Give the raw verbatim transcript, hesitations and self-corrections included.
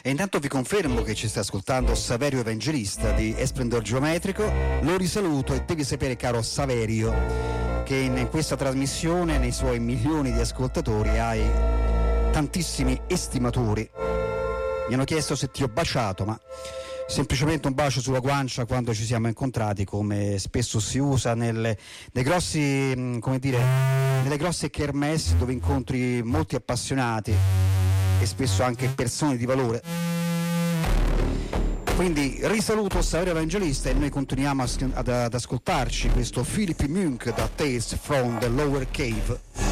E intanto vi confermo che ci sta ascoltando Saverio Evangelista di Esplendor Geometrico. Lo risaluto e devi sapere, caro Saverio, che in questa trasmissione, nei suoi milioni di ascoltatori, hai tantissimi estimatori. Mi hanno chiesto se ti ho baciato, ma semplicemente un bacio sulla guancia quando ci siamo incontrati, come spesso si usa nelle, nei grossi, come dire, nelle grosse kermesse dove incontri molti appassionati e spesso anche persone di valore. Quindi risaluto Saverio Evangelista e noi continuiamo ad, ad ascoltarci questo Philip Munch da Tales from the Lower Cave.